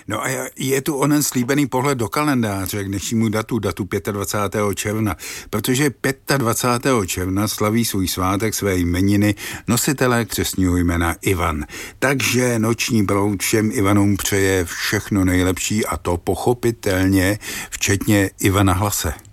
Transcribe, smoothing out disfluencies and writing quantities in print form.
No a je tu onen slíbený pohled do kalendáře k dnešnímu datu 25. června, protože 25. června slaví svůj svátek, své jmeniny nositelé křestního jména Ivan. Takže noční proud všem Ivanům přeje všechno nejlepší a to pochopitelně včetně Ivana Hlase.